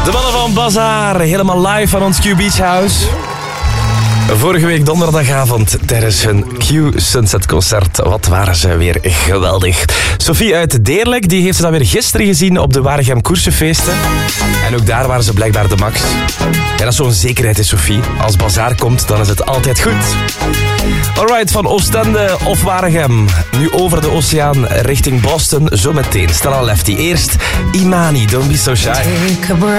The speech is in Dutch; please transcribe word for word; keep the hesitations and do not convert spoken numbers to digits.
De mannen van Bazaar, helemaal live van ons Q Beach House. Vorige week donderdagavond tijdens hun Q Sunset concert. Wat waren ze weer geweldig. Sophie uit Deerlijk die heeft ze dan weer gisteren gezien op de Waregem Koersenfeesten. En ook daar waren ze blijkbaar de max. En dat is zo'n zekerheid is, Sophie. Als Bazaar komt, dan is het altijd goed. Alright, van Oostende of Waregem. Nu over de oceaan richting Boston. Zometeen. Stella Lefty. Eerst Imani, Don't Be So Shy. Take a breath.